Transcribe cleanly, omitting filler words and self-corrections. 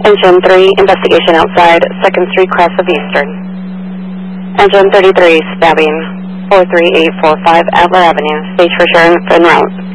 Engine 3, investigation outside 2nd Street, cross of Eastern. Engine 33, stabbing 43845 Adler Avenue, stage for Sharon en route.